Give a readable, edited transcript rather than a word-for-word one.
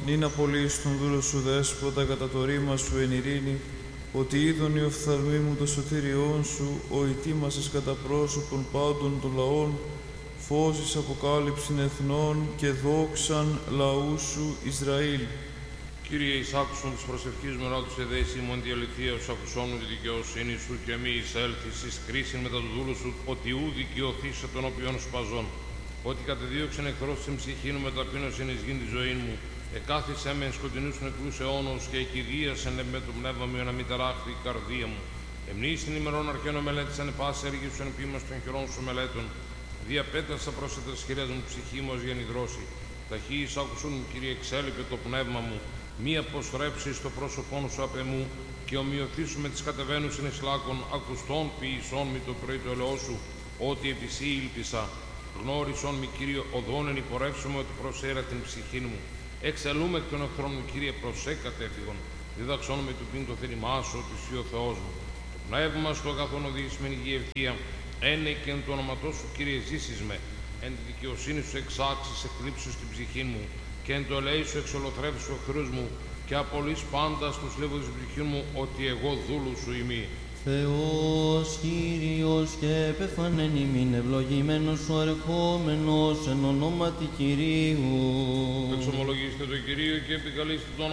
Νίν απολύεις τον δούλο σου δέσποτα κατά το ρήμα σου εν ειρήνη, ότι είδον οι οφθαλμοί μου το σωτήριόν σου, ο ετοίμασες κατά πρόσωπον πάντων των λαών, φως εις αποκάλυψην εθνών και δόξαν λαού σου Ισραήλ. Κύριε, εις άκουσον της προσευχής μου ράτους εδέση ημών τη αληθεία ως ακουσώνουν τη δικαιοσύνη σου και μη εισέλθεις εις κρίσιν μετά του δούλου σου, ότι ου δικαιωθήσε τον οποίον σπαζών. Ότι κατεδίωξεν εχθρός την ψυχήν μου με ταπείνωσιν εις γην τη ζωή μου. Εκάθισε με εν σκοτεινούς νεκρούς αιώνος και εκηδίασεν με το πνεύμα μου να μην ταράχθει η καρδία μου. Εμνείς την ημερών αρχαίνω μελέτησαν πάση έργη σου εν ποίημας των χειρών σου μελέτων. Διαπέτασα προς τα σχηρές μου ψυχή μου ως γεννηδρώση. Ταχύ εις άκουσον μου, Κύριε, εξέλιπε το πνεύμα μου. Μη αποστρέψεις το πρόσωπόν σου απ' εμού και ομοιωθήσου με τις κατεβαίνουσιν εις λάκων, ακουστών ποιησών μη το πρωί το ελαιό σου, ότι επί σύ ήλπισα. Γνώρισον μη, Κύριε, οδόν εν υπορεύσομαι ότι προσέρα την ψυχήν μου. Εξελούμε εκ των εχθρών μου, Κύριε, προσέ κατέφυγον. Διδαξών με του πίν το θέλημά σου, ότι εσύ ο Θεός μου. Το πνεύμα στο αγαθόν οδήγησμεν υγεία ευθεία, ένε και εν το όνοματό σου, Κύριε, ζήσεις με. Εν τη δικαιοσύνη σου εξάξεις εκλείψεις την ψυχή μου, και εν το ελέη σου εξολοθρεύεις του εχθρούς μου, και απολύς πάντα στους λίβους της ψυχής μου, ότι εγώ δούλου σου ημί. Θεός Κύριος και επεφανέν ημίν, ευλογημένος ο ερχόμενος εν ονόματι Κυρίου. Εξομολογήστε το Κυρίο και επικαλείστε τον